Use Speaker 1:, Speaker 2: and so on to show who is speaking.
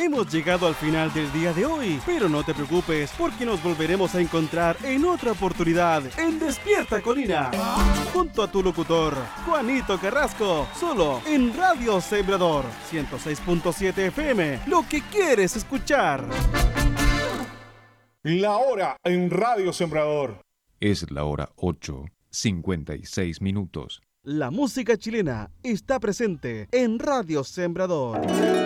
Speaker 1: hemos llegado al final del día de hoy, pero no te preocupes porque nos volveremos a encontrar en otra oportunidad en Despierta Colina, junto a tu locutor, Juanito Carrasco, solo en Radio Sembrador 106.7 FM, lo que quieres escuchar.
Speaker 2: La hora en Radio Sembrador.
Speaker 3: Es la hora 8:56.
Speaker 1: La música chilena está presente en Radio Sembrador.